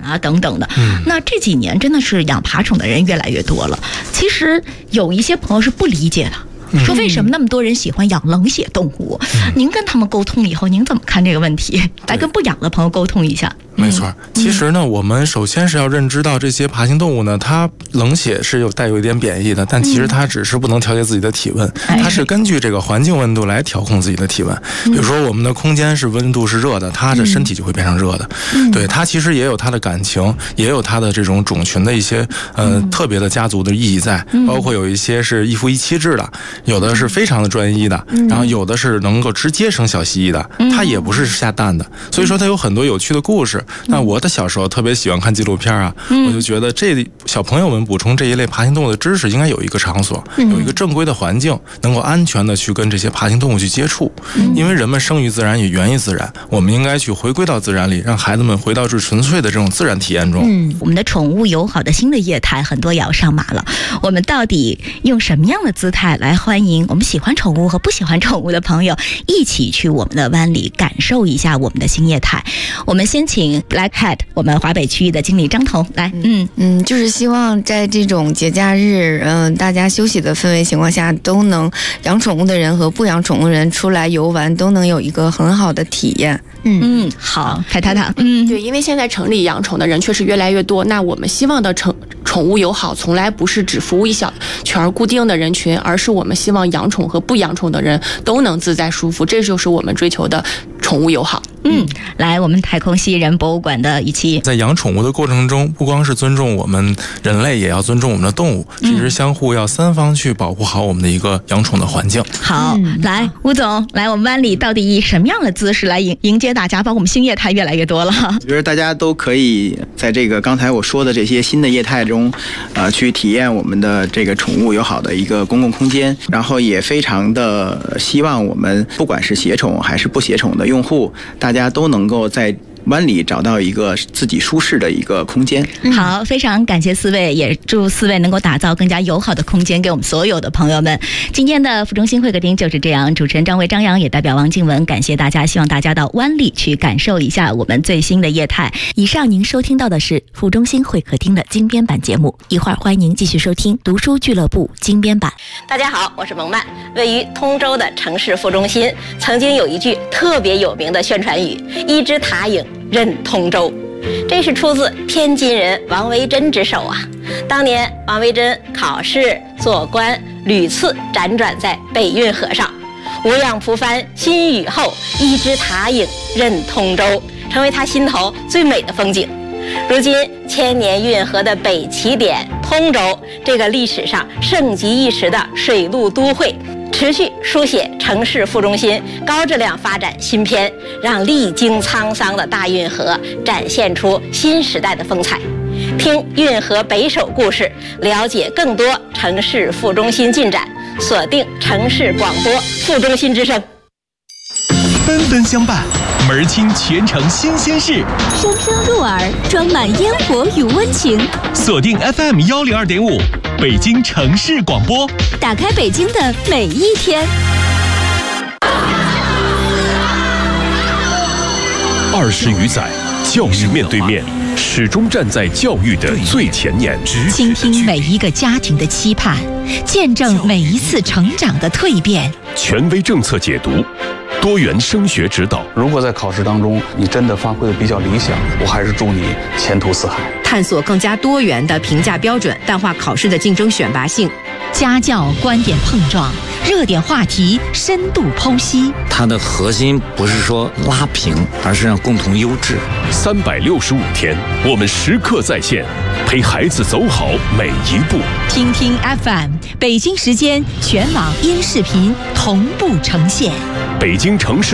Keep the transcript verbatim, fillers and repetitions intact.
啊等等的。嗯、那这几年真的是养爬宠的人越来越多了。其实有一些朋友是不理解的，说为什么那么多人喜欢养冷血动物？嗯、您跟他们沟通以后，您怎么看这个问题？来跟不养的朋友沟通一下。 没错，其实呢，我们首先是要认知到这些爬行动物呢，它冷血是有带有一点贬义的，但其实它只是不能调节自己的体温，它是根据这个环境温度来调控自己的体温。比如说我们的空间是温度是热的，它的身体就会变成热的。对，它其实也有它的感情，也有它的这种种群的一些呃特别的家族的意义在，包括有一些是一夫一妻制的，有的是非常的专一的，然后有的是能够直接生小蜥蜴的，它也不是下蛋的，所以说它有很多有趣的故事。那我的小时候特别喜欢看纪录片啊，我就觉得这小朋友们补充这一类爬行动物的知识，应该有一个场所，有一个正规的环境，能够安全的去跟这些爬行动物去接触。因为人们生于自然，也源于自然，我们应该去回归到自然里，让孩子们回到最纯粹的这种自然体验中。 嗯，我们的宠物友好的新的业态很多也要上马了，我们到底用什么样的姿态来欢迎我们喜欢宠物和不喜欢宠物的朋友一起去我们的湾里感受一下我们的新业态？我们先请 Black Hat 我们华北区域的经理张彤来。 嗯嗯，就是希望在这种节假日，嗯、呃，大家休息的氛围情况下，都能养宠物的人和不养宠物的人出来游玩，都能有一个很好的体验。 嗯嗯，好，凯塔塔，嗯， 对，因为现在城里养宠的人确实越来越多，那我们希望的宠宠物友好，从来不是只服务一小圈固定的人群，而是我们希望养宠和不养宠的人都能自在舒服，这就是我们追求的宠物友好。 嗯，来，我们太空蜥蜴人博物馆的雨琦， 在养宠物的过程中，不光是尊重我们人类，也要尊重我们的动物，其实相互要三方去保护好我们的一个养宠的环境。 好，嗯、来，吴总，来，我们湾里到底以什么样的姿势来迎迎接大家？包括我们新业态越来越多了。 我觉得大家都可以在这个刚才我说的这些新的业态中，呃，去体验我们的这个宠物友好的一个公共空间，然后也非常的希望我们不管是携宠还是不携宠的用户，大家都能够在湾里找到一个自己舒适的一个空间。 好，非常感谢四位，也祝四位能够打造更加友好的空间给我们所有的朋友们。今天的府中心会客厅就是这样，主持人张卫、张扬也代表王静文感谢大家，希望大家到湾里去感受一下我们最新的业态。以上您收听到的是府中心会客厅的精编版节目，一会儿欢迎您继续收听读书俱乐部精编版。大家好，我是蒙曼。位于通州的城市副中心曾经有一句特别有名的宣传语：一只塔影任通州。这是出自天津人王维珍之手啊。当年王维珍考试做官，屡次辗转在北运河上，无恙蒲帆新雨后，一只塔影任通州，成为他心头最美的风景。如今千年运河的北起点通州，这个历史上盛极一时的水陆都会，持续书写城市副中心高质量发展新篇，让历经沧桑的大运河展现出新时代的风采。听运河北首故事，了解更多城市副中心进展，锁定城市广播副中心之声， 纷纷相伴，门儿清全城新鲜事， 声声入耳，装满烟火与温情。 锁定 F M 一零二点五，北京城市广播， 打开北京的每一天。 二十余载，教育面对面，始终站在教育的最前沿， 倾听每一个家庭的期盼，见证每一次成长的蜕变。 权威政策解读，多元升学指导。 如果在考试当中你真的发挥的比较理想，我还是祝你前途似海。 探索更加多元的评价标准，淡化考试的竞争选拔性。 家教观点碰撞，热点话题深度剖析。 它的核心不是说拉平，而是让共同优质。 三百六十五天，我们时刻在线，陪孩子走好每一步。 听听 F M， 北京时间全网音视频同步呈现。 北京城市